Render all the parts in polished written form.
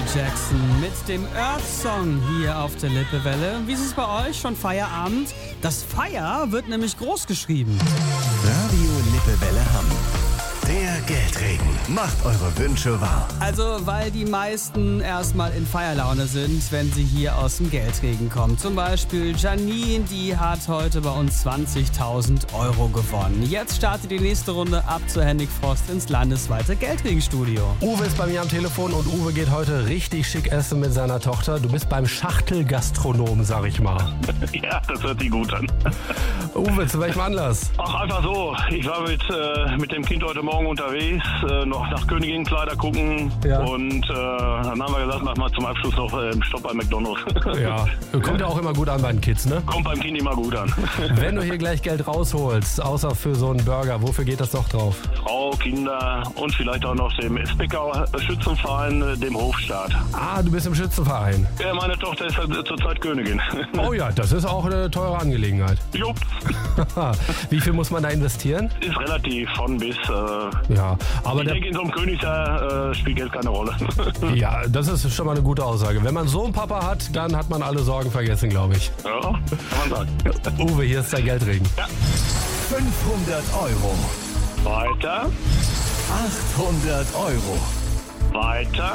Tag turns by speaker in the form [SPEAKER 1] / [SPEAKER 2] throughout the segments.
[SPEAKER 1] Jackson mit dem Earth-Song hier auf der Lippewelle. Wie ist es bei euch? Schon Feierabend? Das Feier wird nämlich groß geschrieben.
[SPEAKER 2] Radio Lippewelle Hamm. Der Geldregen macht eure Wünsche wahr.
[SPEAKER 1] Also, weil die meisten erstmal in Feierlaune sind, wenn sie hier aus dem Geldregen kommen. Zum Beispiel Janine, die hat heute bei uns 20.000 Euro gewonnen. Jetzt startet die nächste Runde ab zu Henning Frost ins landesweite Geldregenstudio.
[SPEAKER 3] Uwe ist bei mir am Telefon und Uwe geht heute richtig schick essen mit seiner Tochter. Du bist beim Schachtelgastronom, sag ich mal.
[SPEAKER 4] Ja, das hört sich gut an.
[SPEAKER 3] Uwe, zu welchem Anlass?
[SPEAKER 4] Ach, einfach so. Ich war mit dem Kind heute Morgen unterwegs, noch nach Königinnenkleider gucken.
[SPEAKER 3] Ja.
[SPEAKER 4] Und dann haben wir gesagt, mach mal zum Abschluss noch Stopp bei McDonald's.
[SPEAKER 3] Ja, kommt ja auch immer gut an bei den Kids, ne?
[SPEAKER 4] Kommt beim Kind immer gut an.
[SPEAKER 3] Wenn du hier gleich Geld rausholst, außer für so einen Burger, wofür geht das noch drauf?
[SPEAKER 4] Frau, Kinder und vielleicht auch noch dem Esbecker Schützenverein, dem Hofstaat.
[SPEAKER 3] Ah, du bist im Schützenverein.
[SPEAKER 4] Ja, meine Tochter ist zurzeit Königin.
[SPEAKER 3] Oh ja, das ist auch eine teure Angelegenheit.
[SPEAKER 4] Jupp.
[SPEAKER 3] Wie viel muss man da investieren?
[SPEAKER 4] Ist relativ von bis.
[SPEAKER 3] Ja, aber
[SPEAKER 4] Ich denke, in so einem Königsjahr spielt Geld keine Rolle.
[SPEAKER 3] ja, das ist schon mal eine gute Aussage. Wenn man so einen Papa hat, dann hat man alle Sorgen vergessen, glaube ich.
[SPEAKER 4] Ja, kann man sagen.
[SPEAKER 3] Uwe, hier ist der Geldregen.
[SPEAKER 2] 500 Euro.
[SPEAKER 4] Weiter,
[SPEAKER 2] 800 Euro.
[SPEAKER 4] weiter,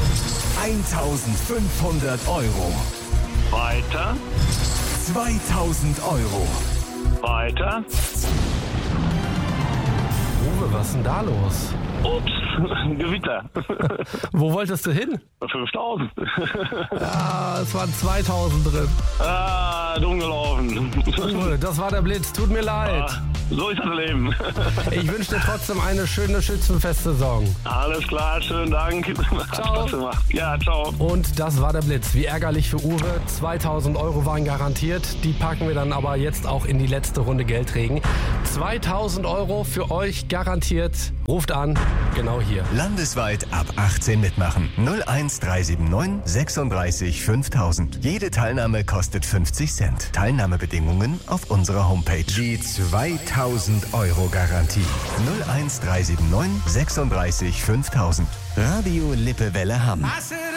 [SPEAKER 2] 1500 Euro.
[SPEAKER 4] weiter,
[SPEAKER 2] 2000 Euro.
[SPEAKER 4] weiter.
[SPEAKER 3] Uwe, was ist denn da los?
[SPEAKER 4] Ups, Gewitter.
[SPEAKER 3] Wo wolltest du hin?
[SPEAKER 4] 5000.
[SPEAKER 3] Ah, es waren 2000 drin.
[SPEAKER 4] Dumm gelaufen.
[SPEAKER 3] Uwe, das war der Blitz, tut mir leid.
[SPEAKER 4] So ist das Leben.
[SPEAKER 3] Ich wünsche dir trotzdem eine schöne Schützenfest-Saison.
[SPEAKER 4] Alles klar, schönen Dank. Hat
[SPEAKER 3] Ciao.
[SPEAKER 4] Spaß gemacht. Ja, ciao.
[SPEAKER 3] Und das war der Blitz. Wie ärgerlich für Uwe. 2000 Euro waren garantiert. Die packen wir dann aber jetzt auch in die letzte Runde Geldregen. 2000 Euro für euch garantiert. Ruft an, genau hier.
[SPEAKER 2] Landesweit ab 18 mitmachen. 01379 36 5000. Jede Teilnahme kostet 50 Cent. Teilnahmebedingungen auf unserer Homepage. Die 2000 Euro Garantie. 01379 36 5000. Radio Lippewelle Hamm.